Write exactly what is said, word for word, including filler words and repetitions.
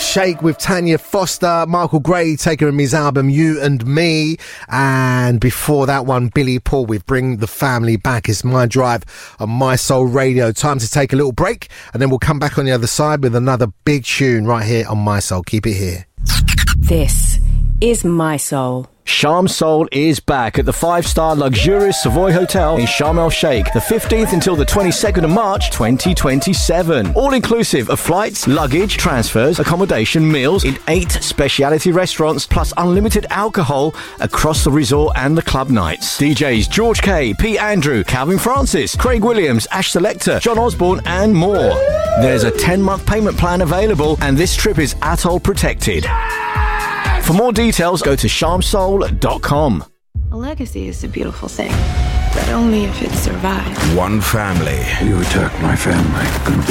Shake with Tanya Foster, Michael Gray taking him his album You and Me, and before that one, Billy Paul with Bring the Family Back. It's My Drive on My Soul Radio. Time to take a little break, and then we'll come back on the other side with another big tune right here on My Soul. Keep it here. This is My Soul. Sharm Soul is back at the five-star luxurious Savoy Hotel in Sharm El Sheikh, the fifteenth until the twenty-second of March twenty twenty-seven. All inclusive of flights, luggage, transfers, accommodation, meals in eight speciality restaurants, plus unlimited alcohol across the resort and the club nights. D Js George K, Pete Andrew, Calvin Francis, Craig Williams, Ash Selector, John Osborne and more. There's a ten-month payment plan available, and this trip is atoll protected. For more details, go to sharm soul dot com. A legacy is a beautiful thing, but only if it survives. One family. You attacked my family.